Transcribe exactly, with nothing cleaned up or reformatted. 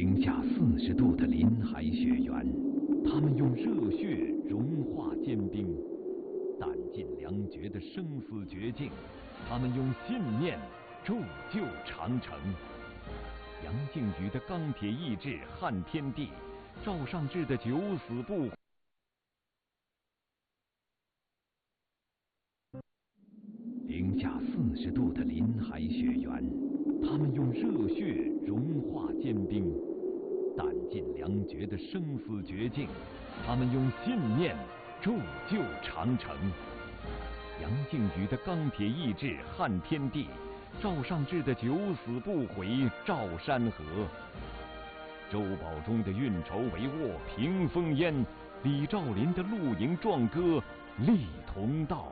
零下四十度的林海雪原，他们用热血融化坚冰；弹尽粮绝的生死绝境，他们用信念铸就长城。杨靖宇的钢铁意志撼天地，赵尚志的九死不悔。零下四十度的林海雪原，他们用热血融化坚冰；弹尽粮绝的生死绝境，他们用信念铸就长城。杨靖宇的钢铁意志撼天地，赵尚志的九死不悔照山河。周保中的运筹帷幄平烽烟，李兆林的露营壮歌立同道。